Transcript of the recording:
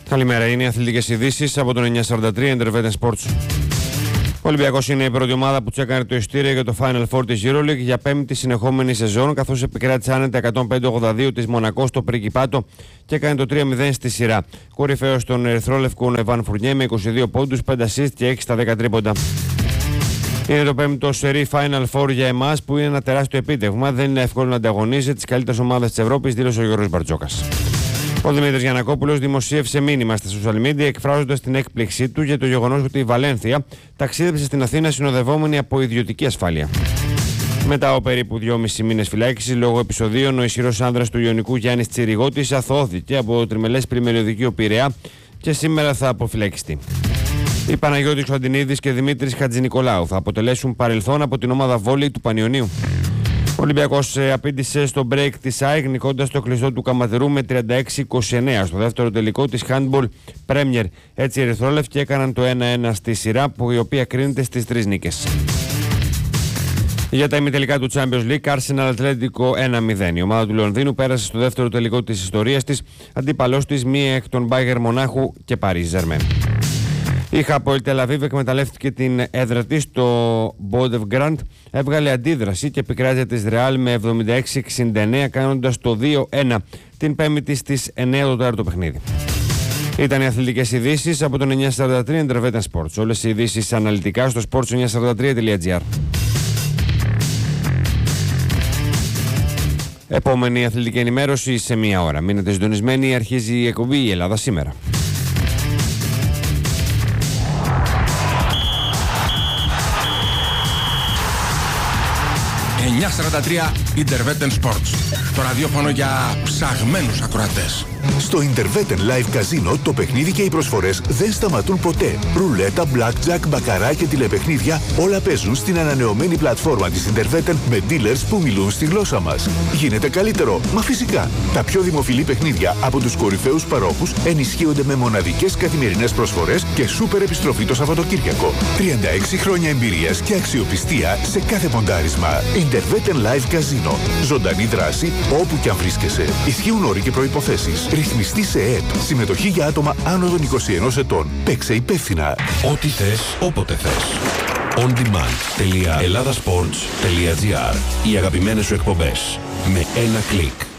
Καλημέρα, είναι οι αθλητικές ειδήσεις από τον 943 Intervetin Sports. Ο Ολυμπιακός είναι η πρώτη ομάδα που τσέκανε το ειστήριο για το Final Four της EuroLeague για πέμπτη συνεχόμενη σεζόν, καθώς επικράτησε άνετα 105-82 της Μονακό στο Πρικιπάτο και έκανε το 3-0 στη σειρά. Κορυφαίος των Ερυθρόλευκων Εβάν Φουρνιέ με 22 πόντους, 5 assist και 6 στα 10 τρίποντα. Είναι το πέμπτο σερί Final Four για εμάς που είναι ένα τεράστιο επίτευγμα. Δεν είναι εύκολο να ανταγωνίζει τις καλύτερες ομάδες της Ευρώπης, δήλωσε ο Γιώργος Μπαρτζόκας. Ο Δημήτρης Γιαννακόπουλος δημοσίευσε μήνυμα στα social media εκφράζοντας την έκπληξή του για το γεγονός ότι η Βαλένθια ταξίδεψε στην Αθήνα συνοδευόμενη από ιδιωτική ασφάλεια. Μετά από περίπου 2,5 μήνες φυλάκισης λόγω επεισοδίων, ο ισχυρός άνδρας του Ιωνικού Γιάννης Τσιριγώτης αθωώθηκε από το τριμελές πλημμυριωδικείο Πειραιά και σήμερα θα αποφυλακιστεί. Οι Παναγιώτης Κωνσταντινίδης και Δημήτρης Χατζηνικολάου θα αποτελέσουν παρελθόν από την ομάδα βόλεϊ του Πανιωνίου. Ο Ολυμπιακός απήντησε στο break της ΑΕΚ νικώντας το κλειστό του Καματερού με 36-29 στο δεύτερο τελικό της Handball Premier. Έτσι οι Ερυθρόλευκοι έκαναν το 1-1 στη σειρά, που η οποία κρίνεται στις 3 νίκες. Για τα ημιτελικά του Champions League, Arsenal Ατλέτικο 1-0. Η ομάδα του Λονδίνου πέρασε στο δεύτερο τελικό της ιστορίας της, αντίπαλός της μία εκ των Bayern Μονάχου και Paris Germain. Η Hapoel Tel Aviv εκμεταλλεύτηκε την έδρα της στο Bodø/Glimt, έβγαλε αντίδραση και επικράτησε της Real με 76-69 κάνοντας το 2-1 την πέμπτη στις 9 το τέταρτο παιχνίδι. Ήταν οι αθλητικές ειδήσεις από τον 943 Intervetin Sports. Όλες οι ειδήσεις αναλυτικά στο sports943.gr. Επόμενη αθλητική ενημέρωση σε μία ώρα. Μείνετε συντονισμένοι, αρχίζει η εκπομπή «Η Ελλάδα σήμερα». 943 Intervetin Sports. Το ραδιόφωνο για ψαγμένους ακροατές. Στο Intervetin Live Casino το παιχνίδι και οι προσφορές δεν σταματούν ποτέ. Ρουλέτα, blackjack, μπακαρά και τηλεπαιχνίδια όλα παίζουν στην ανανεωμένη πλατφόρμα της Intervetin με dealers που μιλούν στη γλώσσα μας. Γίνεται καλύτερο, μα φυσικά. Τα πιο δημοφιλή παιχνίδια από τους κορυφαίους παρόχους ενισχύονται με μοναδικές καθημερινές προσφορές και σούπερ επιστροφή το Σαββατοκύριακο. 36 χρόνια εμπειρίας και αξιοπιστία σε κάθε ποντάρισμα. Intervetin Live Casino. Ζωντανή δράση όπου και αν βρίσκεσαι. Ισχύουν όροι και προϋποθέσεις. Ρυθμιστή σε ΕΕΠ. Συμμετοχή για άτομα άνω των 21 ετών. Παίξε υπεύθυνα. Ό,τι θες, όποτε θες. ondemand.ελλάδασπορts.gr. Οι αγαπημένες σου εκπομπές. Με ένα κλικ.